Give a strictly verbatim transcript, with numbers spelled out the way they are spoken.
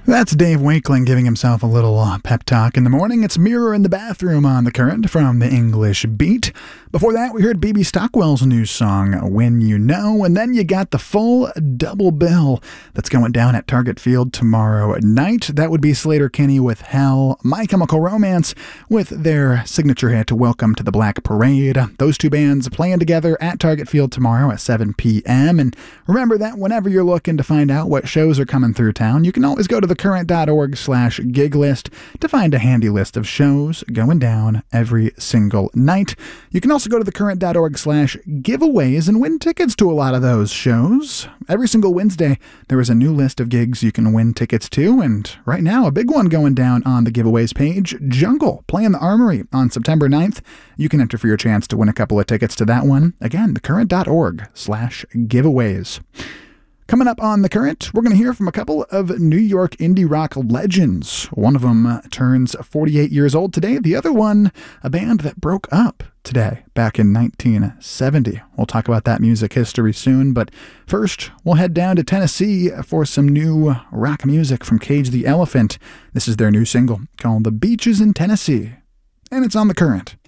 That's Dave Wakeling giving himself a little uh, pep talk in the morning. It's Mirror in the Bathroom on The Current from the English Beat. Before that, we heard B B Stockwell's new song, When You Know, and then you got the full double bill that's going down at Target Field tomorrow night. That would be Sleater-Kinney with Hell, My Chemical Romance with their signature hit, Welcome to the Black Parade. Those two bands playing together at Target Field tomorrow at seven p.m. And remember that whenever you're looking to find out what shows are coming through town, you can always go to thecurrent.org slash gig list to find a handy list of shows going down every single night. You can also go to thecurrent.org slash giveaways and win tickets to a lot of those shows. Every single Wednesday, there is a new list of gigs you can win tickets to, and right now, a big one going down on the giveaways page, Jungle, playing the Armory on September ninth. You can enter for your chance to win a couple of tickets to that one. Again, thecurrent.org slash giveaways. Coming up on The Current, we're going to hear from a couple of New York indie rock legends. One of them turns forty-eight years old today. The other one, a band that broke up today, back in nineteen seventy. We'll talk about that music history soon, but first, we'll head down to Tennessee for some new rock music from Cage the Elephant. This is their new single called The Beaches in Tennessee, and it's on The Current.